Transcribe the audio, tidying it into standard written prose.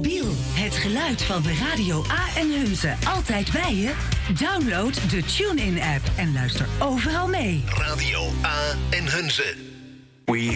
mobiel. Het geluid van Radio A en Hunze altijd bij je? Download de TuneIn-app en luister overal mee. Radio A en Hunze.